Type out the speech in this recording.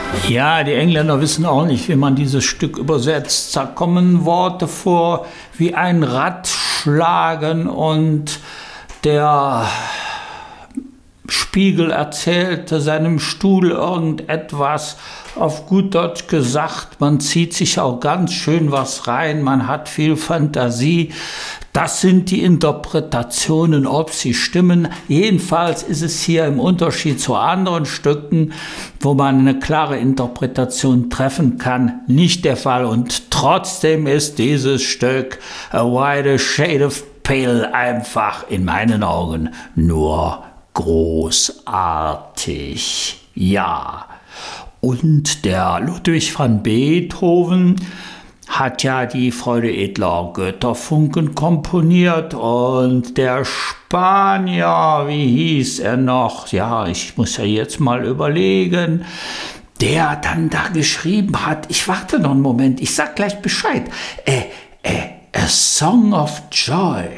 Ja, die Engländer wissen auch nicht, wie man dieses Stück übersetzt. Da kommen Worte vor wie ein Rad schlagen und der Spiegel erzählte seinem Stuhl irgendetwas. Auf gut Deutsch gesagt, man zieht sich auch ganz schön was rein, man hat viel Fantasie. Das sind die Interpretationen, ob sie stimmen. Jedenfalls ist es hier im Unterschied zu anderen Stücken, wo man eine klare Interpretation treffen kann, nicht der Fall. Und trotzdem ist dieses Stück A White Shade of Pale einfach in meinen Augen nur großartig. Ja. Und der Ludwig van Beethoven hat ja die Freude edler Götterfunken komponiert und der Spanier, wie hieß er noch? Ja, ich muss ja jetzt mal überlegen, der dann da geschrieben hat, ich warte noch einen Moment, ich sag gleich Bescheid, A Song of Joy.